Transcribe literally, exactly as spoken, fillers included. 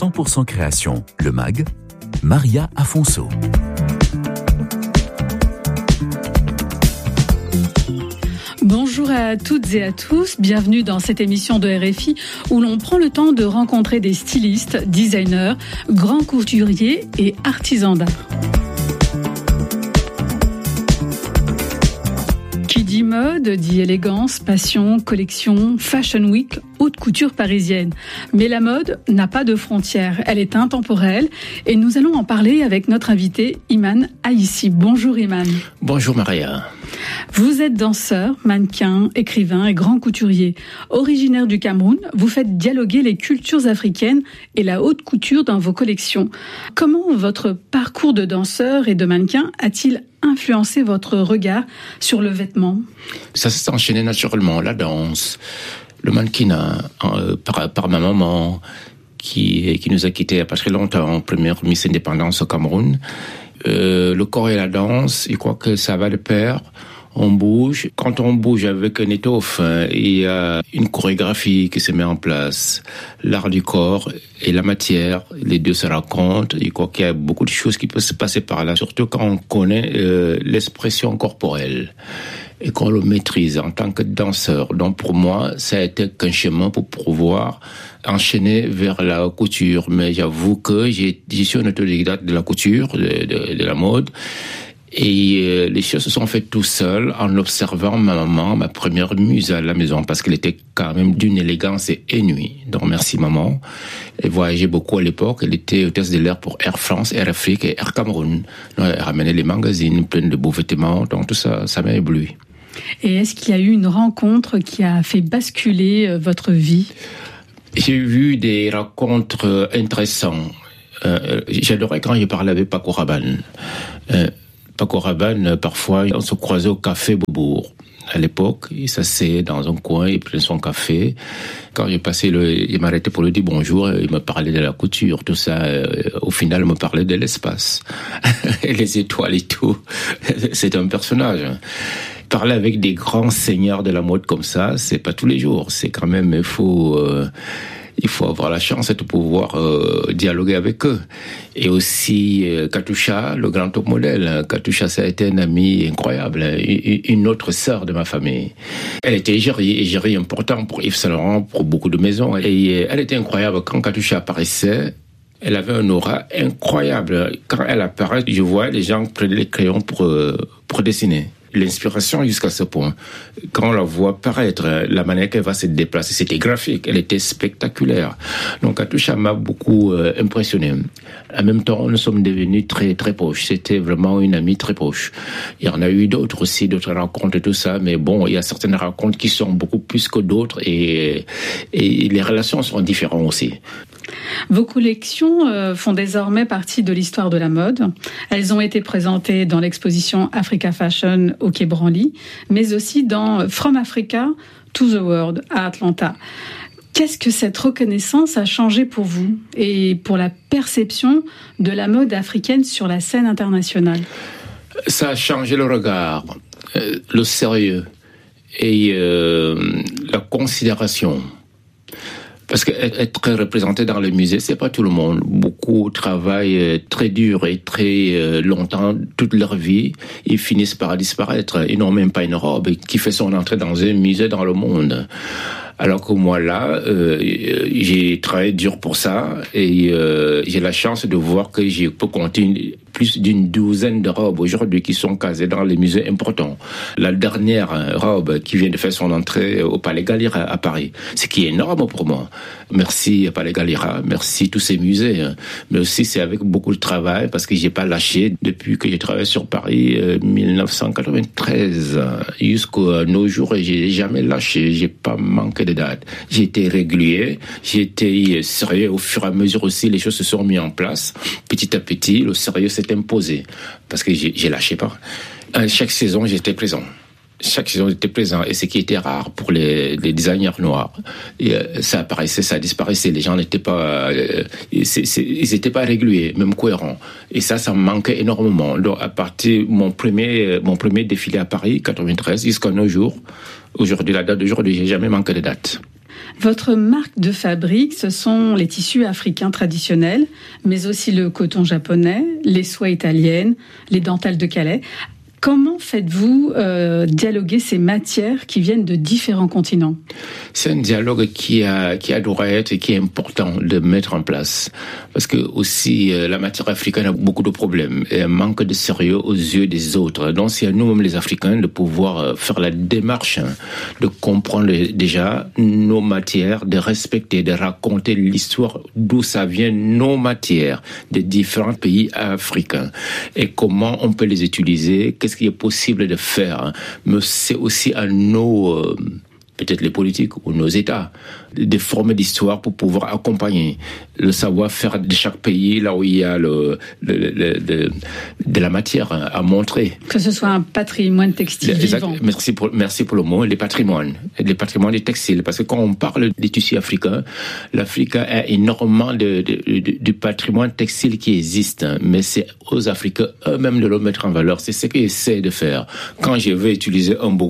cent pour cent création, le M A G, Maria Afonso. Bonjour à toutes et à tous, bienvenue dans cette émission de R F I où l'on prend le temps de rencontrer des stylistes, designers, grands couturiers et artisans d'art. Qui dit mode, dit élégance, passion, collection, fashion week, haute couture parisienne. Mais la mode n'a pas de frontières, elle est intemporelle et nous allons en parler avec notre invité Iman Aïssi. Bonjour Iman. Bonjour Maria. Vous êtes danseur, mannequin, écrivain et grand couturier. Originaire du Cameroun, vous faites dialoguer les cultures africaines et la haute couture dans vos collections. Comment votre parcours de danseur et de mannequin a-t-il influencé votre regard sur le vêtement ? Ça s'est enchaîné naturellement, la danse, le mannequinat, euh, par, par ma maman, qui, qui nous a quittés il n'y a pas très longtemps, première Miss Indépendance au Cameroun. Euh, le corps et la danse, je crois que ça va de pair. On bouge. Quand on bouge avec une étoffe, il y a une chorégraphie qui se met en place. L'art du corps et la matière, les deux se rencontrent. Je crois qu'il y a beaucoup de choses qui peuvent se passer par là, surtout quand on connaît euh, l'expression corporelle et qu'on le maîtrise en tant que danseur. Donc pour moi, ça a été qu'un chemin pour pouvoir enchaîner vers la couture. Mais j'avoue que j'ai, je suis un autodidacte de la couture, de, de, de la mode. Et euh, les choses se sont faites tout seul en observant ma maman, ma première muse à la maison, parce qu'elle était quand même d'une élégance inouïe. Donc merci maman. Elle voyageait beaucoup à l'époque. Elle était hôtesse de l'air pour Air France, Air Afrique et Air Cameroun. Donc, elle ramenait les magazines pleins de beaux vêtements. Donc tout ça, ça m'a ébloui. Et est-ce qu'il y a eu une rencontre qui a fait basculer votre vie ? J'ai vu des rencontres intéressantes. Euh, j'adorais quand je parlais avec Paco Rabanne. Euh, Paco Rabanne, parfois, on se croisait au café Beaubourg. À l'époque, il s'asseyait dans un coin, il prenait son café. Quand j'ai passé le, il m'arrêtait pour lui dire bonjour, il me parlait de la couture, tout ça. Euh, au final, il me parlait de l'espace. Et les étoiles et tout. C'est un personnage. Parler avec des grands seigneurs de la mode comme ça, c'est pas tous les jours. C'est quand même, il faut, euh, il faut avoir la chance de pouvoir euh, dialoguer avec eux. Et aussi euh, Katusha, le grand top modèle. Katusha, ça a été un ami incroyable, une autre sœur de ma famille. Elle était égérie, égérie important pour Yves Saint Laurent, pour beaucoup de maisons. Et elle était incroyable quand Katusha apparaissait. Elle avait un aura incroyable. Quand elle apparaît, je vois les gens prendre les crayons pour euh, pour dessiner. L'inspiration jusqu'à ce point. Quand on la voit paraître, la manière qu'elle va se déplacer, c'était graphique, elle était spectaculaire. Donc Katusha m'a beaucoup euh, impressionné. En même temps, nous sommes devenus très très proches. C'était vraiment une amie très proche. Il y en a eu d'autres aussi, d'autres rencontres et tout ça, mais bon, il y a certaines rencontres qui sont beaucoup plus que d'autres et, et les relations sont différentes aussi. Vos collections euh, font désormais partie de l'histoire de la mode. Elles ont été présentées dans l'exposition Africa Fashion au Quai Branly, mais aussi dans From Africa to the World à Atlanta. Qu'est-ce que cette reconnaissance a changé pour vous et pour la perception de la mode africaine sur la scène internationale ? Ça a changé le regard, euh, le sérieux et euh, la considération. Parce qu'être représenté dans le musée, c'est pas tout le monde. Beaucoup travaillent très dur et très longtemps, toute leur vie. Ils finissent par disparaître. Ils n'ont même pas une robe qui fait son entrée dans un musée dans le monde. Alors que moi, là, euh, j'ai travaillé dur pour ça et euh, j'ai la chance de voir que je peux compter plus d'une douzaine de robes aujourd'hui qui sont casées dans les musées importants. La dernière robe qui vient de faire son entrée au Palais Galliera à Paris, ce qui est énorme pour moi. Merci Palais Galliera, merci tous ces musées. Mais aussi, c'est avec beaucoup de travail parce que j'ai pas lâché depuis que j'ai travaillé sur Paris euh, dix-neuf cent quatre-vingt-treize jusqu'à nos jours et j'ai jamais lâché, j'ai pas manqué de date. J'ai été régulier, j'ai été sérieux au fur et à mesure aussi, les choses se sont mises en place. Petit à petit, le sérieux s'est imposé parce que j'ai, j'ai lâché pas. À chaque saison, j'étais présent. Chaque saison, j'étais présent et ce qui était rare pour les, les designers noirs. Et, euh, ça apparaissait, ça disparaissait. Les gens n'étaient pas, euh, c'est, c'est, ils étaient pas réguliers, même cohérents. Et ça, ça me manquait énormément. Donc, à partir mon premier, mon premier défilé à Paris, quatre-vingt-treize, jusqu'à nos jours, aujourd'hui, la date d'aujourd'hui, j'ai jamais manqué de date. Votre marque de fabrique, ce sont les tissus africains traditionnels, mais aussi le coton japonais, les soies italiennes, les dentelles de Calais. Comment faites-vous euh, dialoguer ces matières qui viennent de différents continents ? C'est un dialogue qui a qui a doit être et qui est important de mettre en place parce que aussi euh, la matière africaine a beaucoup de problèmes et un manque de sérieux aux yeux des autres. Donc c'est à nous-mêmes les Africains de pouvoir euh, faire la démarche hein, de comprendre déjà nos matières, de respecter, de raconter l'histoire d'où ça vient nos matières des différents pays africains et comment on peut les utiliser. Qu'est-ce qu'il est possible de faire, hein. Mais c'est aussi à nos, euh, peut-être les politiques ou nos États, de former d'histoire pour pouvoir accompagner le savoir-faire de chaque pays, là où il y a le, le, le, le, de la matière à montrer. Que ce soit un patrimoine textile exact, vivant. Merci pour, merci pour le mot, les patrimoines, les patrimoines des textiles. Parce que quand on parle des tissus africains, l'Afrique a énormément de, de, de, de patrimoine textile qui existe, hein, mais c'est aux Africains eux-mêmes de le mettre en valeur. C'est ce qu'ils essaient de faire. Quand je veux utiliser un beau